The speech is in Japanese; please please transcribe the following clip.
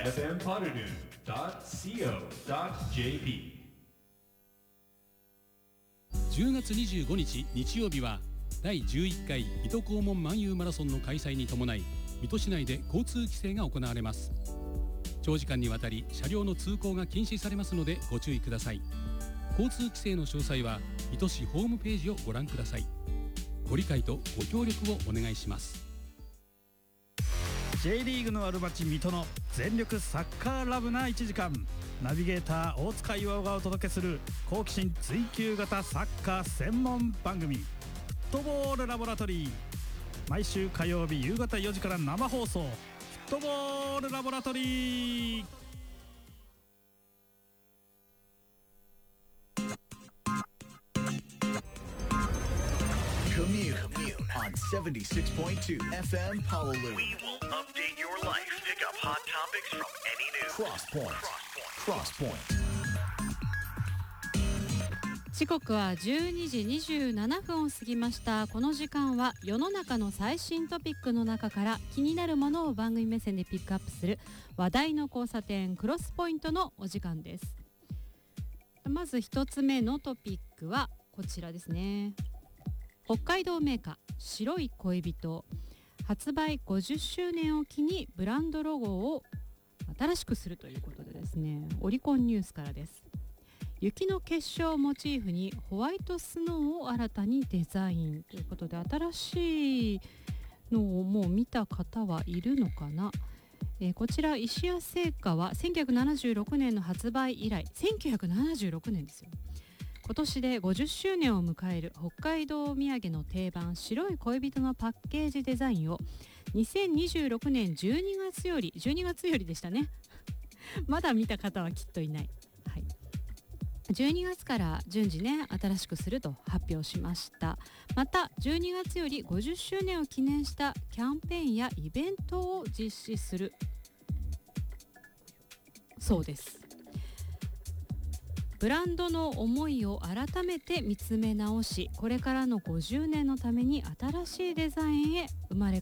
fmpoddernoon.co.jp 10月25日日曜日は第11回水戸黄門漫遊マラソンの開催に伴い、水戸市内で交通規制が行われます。長時間にわたり車両の通行が禁止されますのでご注意ください。交通規制の詳細は水戸市ホームページをご覧ください。ご理解とご協力をお願いします。 J リーグのある町水戸の全力サッカーラブな1時間、ナビゲーター大塚巌がお届けする好奇心追求型サッカー専門番組、フットボールラボラトリー。毎週火曜日夕方4時から生放送、フットボールラボラトリー。 Commune on 76.2 FM Honolulu. We will update your life. Pick up hot topics from any news. Crosspoint. 時刻は12時27分を過ぎました。この時間は世の中の最新トピックの中から気になるものを番組目線でピックアップする話題の交差点、クロスポイントのお時間です。まず一つ目のトピックはこちらですね。北海道メーカー白い恋人、発売50周年を機にブランドロゴを新しくするということでですね、オリコンニュースからです。雪の結晶をモチーフにホワイトスノーを新たにデザインということで、新しいのをもう見た方はいるのかな。こちら石屋製菓は1976年の発売以来、1976年ですよ。今年で50周年を迎える北海道土産の定番白い恋人のパッケージデザインを2026年12月よりでしたねまだ見た方はきっといない、はい、12月から順次ね新しくすると発表しました。また12月より50周年を記念したキャンペーンやイベントを実施するそうです。ブランドの思いを改めて見つめ直し、これからの50年のために新しいデザインへ生まれ